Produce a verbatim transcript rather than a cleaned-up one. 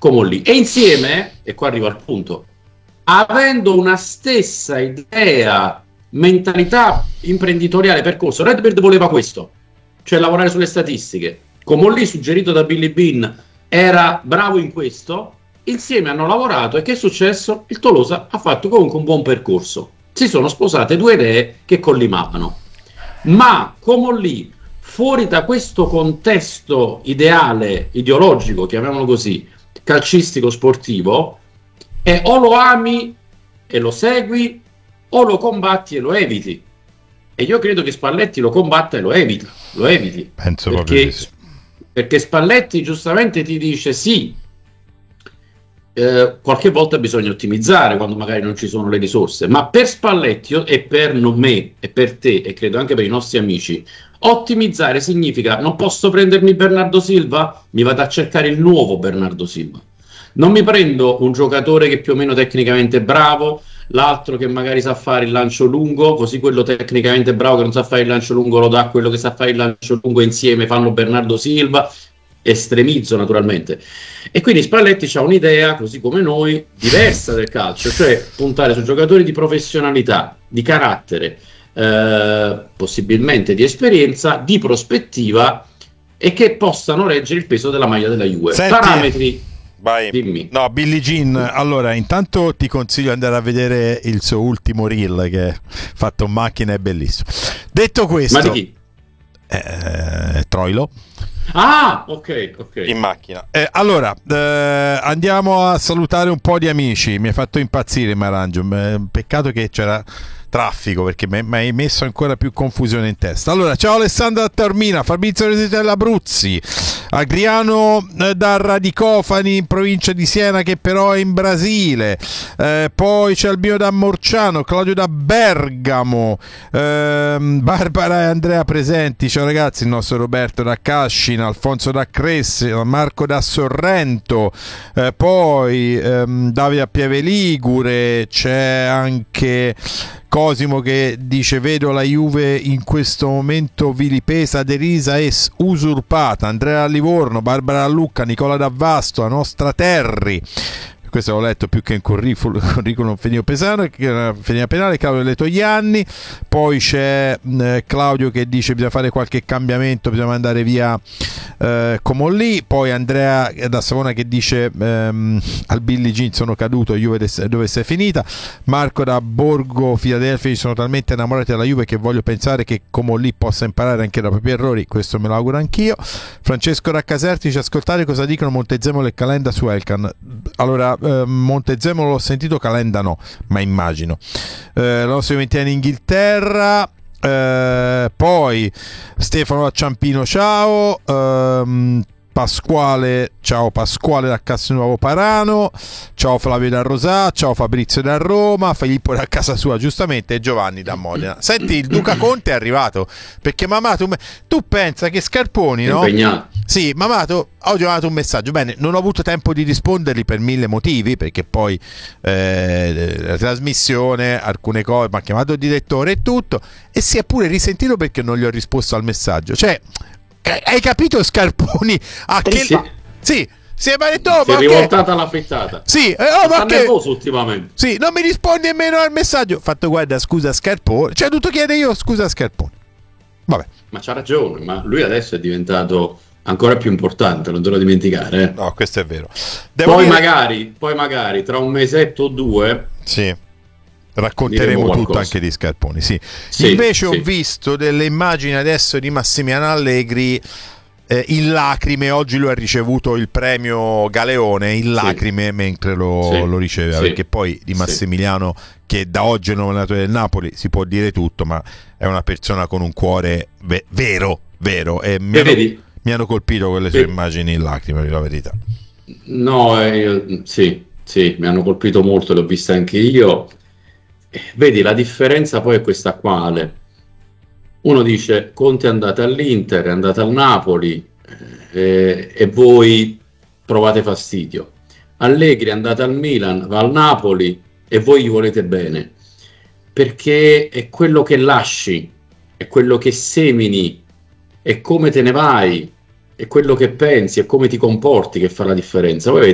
Comolli, e insieme, e qua arrivo al punto, avendo una stessa idea, mentalità imprenditoriale, percorso, Redbird voleva questo, cioè lavorare sulle statistiche. Comolli, suggerito da Billy Bean, era bravo in questo, insieme hanno lavorato, e che è successo? Il Tolosa ha fatto comunque un buon percorso, si sono sposate due idee che collimavano. Ma Comolli, fuori da questo contesto ideale, ideologico, chiamiamolo così, calcistico sportivo, e o lo ami e lo segui, o lo combatti e lo eviti. E io credo che Spalletti lo combatta e lo evita, lo eviti. Penso perché, proprio di sì. Perché Spalletti giustamente ti dice sì, eh, qualche volta bisogna ottimizzare quando magari non ci sono le risorse, ma per Spalletti e per non me e per te, e credo anche per i nostri amici, ottimizzare significa: non posso prendermi Bernardo Silva, mi vado a cercare il nuovo Bernardo Silva. Non mi prendo un giocatore che più o meno tecnicamente è bravo, l'altro che magari sa fare il lancio lungo, così quello tecnicamente bravo che non sa fare il lancio lungo lo dà a quello che sa fare il lancio lungo, insieme fanno Bernardo Silva. Estremizzo naturalmente. E quindi Spalletti ha un'idea, così come noi, diversa del calcio, cioè puntare su giocatori di professionalità, di carattere, eh, possibilmente di esperienza, di prospettiva, e che possano reggere il peso della maglia della Juve. Senti, parametri, vai. dimmi. No, Billie Jean, allora intanto ti consiglio di andare a vedere il suo ultimo reel che è fatto in macchina, è bellissimo. Detto questo, ma di chi? Eh, Troilo. Ah, ok, ok. In macchina. Eh, allora, eh, andiamo a salutare un po' di amici. Mi hai fatto impazzire, Maranggio. Peccato che c'era traffico, perché mi hai messo ancora più confusione in testa. Allora, ciao Alessandro da Taormina, Fabrizio Resitella Abruzzi, Agriano eh, da Radicofani in provincia di Siena, che però è in Brasile, eh, poi c'è Albino da Morciano, Claudio da Bergamo, eh, Barbara e Andrea presenti, ciao ragazzi, il nostro Roberto da Cascina, Alfonso da Cressi, Marco da Sorrento, eh, poi ehm, Davide a Pieve Ligure, c'è anche Cosimo che dice: vedo la Juve in questo momento vilipesa, derisa e usurpata. Andrea da Livorno, Barbara da Lucca, Nicola da Vasto, la nostra Terri. Questo l'ho letto più che in curriculum Fenio Pesano, Fenio Penale, Claudio Letoianni. Poi c'è eh, Claudio che dice bisogna fare qualche cambiamento, bisogna mandare via eh, Comolli. Poi Andrea da Savona che dice ehm, al Billie Jean sono caduto, Juve dove sei finita. Marco da Borgo Filadelfia: sono talmente innamorati della Juve che voglio pensare che Comolli possa imparare anche dai propri errori, questo me lo auguro anch'io. Francesco da Caserti dice: ascoltare cosa dicono Montezemolo e Calenda su Elkan. Allora, eh, Montezemolo l'ho sentito, Calenda no, ma immagino. Eh, la nostra Juventina in Inghilterra. Eh, poi Stefano da Ciampino, ciao. ehm, Pasquale, ciao Pasquale da Castelnuovo Parano, ciao Flavio da Rosà, ciao Fabrizio da Roma, Filippo da casa sua giustamente, e Giovanni da Modena. Senti, il Duca Conte è arrivato, perché mamma tu, tu pensa che Scarponi, no? Impegnato. Sì, Mamato, oggi ho mandato un messaggio. Bene, non ho avuto tempo di rispondergli per mille motivi, perché poi eh, la trasmissione, alcune cose, mi ha chiamato il direttore e tutto, e si è pure risentito perché non gli ho risposto al messaggio. Cioè, hai capito Scarponi? A che... Sì, sì. Si è detto, oh, si è ma rivoltata che... la frittata. Sì, eh, oh, ma sta che... nervoso ultimamente. Sì, non mi rispondi nemmeno al messaggio. Ho fatto, guarda, scusa Scarponi. Cioè, ho dovuto chiedere io, scusa Scarponi. Vabbè. Ma c'ha ragione, ma lui adesso è diventato ancora più importante, non te lo dimenticare. Eh. No, questo è vero. Devo poi, dire... magari, poi magari tra un mesetto o due... Sì. Racconteremo tutto anche di Scarponi, sì. Sì, invece sì. Ho visto delle immagini adesso di Massimiliano Allegri eh, in lacrime. Oggi lui ha ricevuto il premio Galeone in lacrime, sì, mentre lo, sì, lo riceveva, sì, perché poi di Massimiliano, sì, che da oggi è il allenatore del Napoli, si può dire tutto, ma è una persona con un cuore ve- vero, vero, e mi hanno, mi hanno colpito quelle sue Vedi. immagini in lacrime, per la verità. No, eh, io, sì, sì, mi hanno colpito molto, le ho viste anche io. Vedi, la differenza poi è questa qua, Ale. Uno dice Conte è andato all'Inter, è andato al Napoli eh, e voi provate fastidio. Allegri è andato al Milan, va al Napoli e voi gli volete bene, perché è quello che lasci, è quello che semini, è come te ne vai, è quello che pensi, è come ti comporti che fa la differenza. Voi avete